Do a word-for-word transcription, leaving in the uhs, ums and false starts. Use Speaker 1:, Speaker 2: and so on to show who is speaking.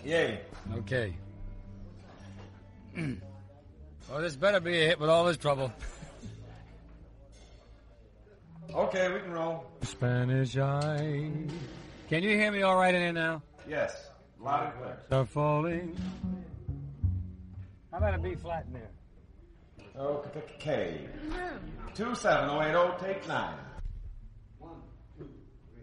Speaker 1: Yay.
Speaker 2: Okay. Well, this better be a hit with all this trouble.
Speaker 1: Okay, we can roll.
Speaker 2: Spanish Eye. Can you hear me all right in here now?
Speaker 1: Yes. Loud and clear.
Speaker 2: Start falling. How about a B flat in there?
Speaker 1: Okay. two seven oh eight oh, take nine.